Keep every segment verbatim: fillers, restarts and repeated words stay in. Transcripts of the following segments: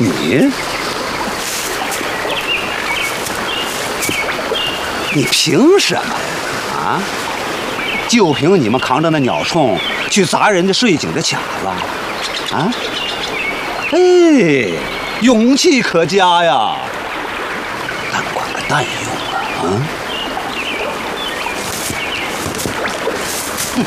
你，你凭什么呀？啊？就凭你们扛着那鸟铳去砸人家税警的卡子？啊？哎，勇气可嘉呀！但管个蛋用啊！啊？ 哼，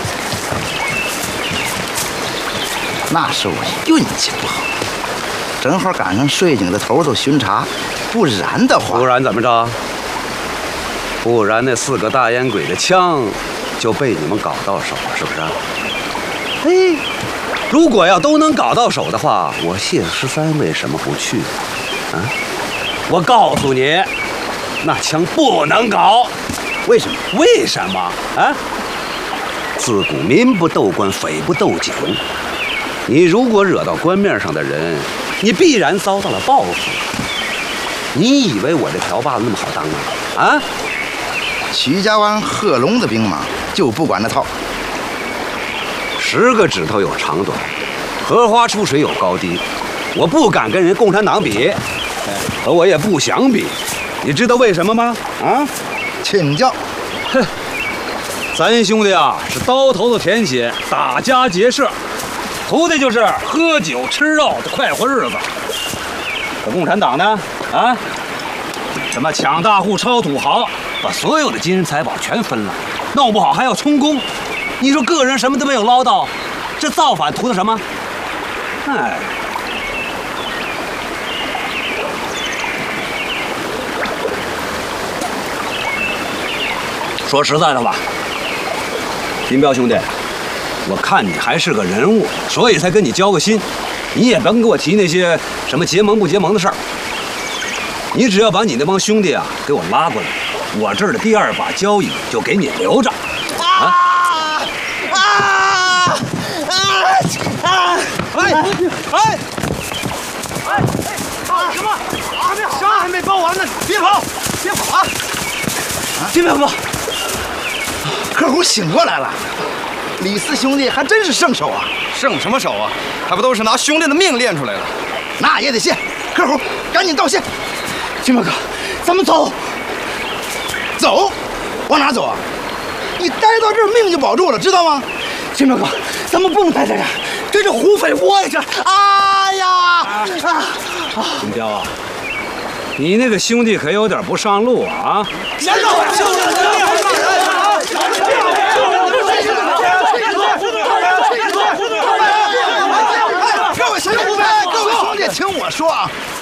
那是我运气不好，正好赶上税警的头都巡查，不然的话， 不然怎么着？不然那四个大烟鬼的枪就被你们搞到手了，是不是？哎，如果要都能搞到手的话，我谢十三为什么不去？啊？我告诉你，那枪不能搞。 为什么？ 为什么？啊？自古民不斗官，匪不斗警。你如果惹到官面上的人，你必然遭到了报复。你以为我这条把子那么好当吗？啊？ 徐家湾贺龙的兵马就不管那套。 十个指头有长短，荷花出水有高低。我不敢跟人共产党比，可我也不想比。你知道为什么吗？啊？ 请教。 哼，咱兄弟啊是刀头子舔血，打家劫舍，图的就是喝酒吃肉的快活日子。可共产党呢？啊？什么抢大户、抄土豪，把所有的金银财宝全分了，弄不好还要充公。你说个人什么都没有捞到，这造反图的什么？哎，说实在的吧，林彪兄弟，我看你还是个人物，所以才跟你交个心。你也甭给我提那些什么结盟不结盟的事儿。你只要把你那帮兄弟啊给我拉过来，我这儿的第二把交椅就给你留着。啊啊啊啊！哎哎哎哎！什么？还没啥还没包完呢！别跑，别跑啊！别跑跑！ 客户醒过来了，李四兄弟还真是圣手啊！ 圣什么手啊？还不都是拿兄弟的命练出来的？ 那也得谢。客户，赶紧道谢。 金彪哥，咱们走。 走？往哪走啊？你待到这儿命就保住了，知道吗？ 金彪哥，咱们不能待在这儿，跟着胡匪窝下去。哎呀！啊啊！金彪啊，你那个兄弟可有点不上路啊！ 别动！各位兄弟，各位兄弟，听我说啊，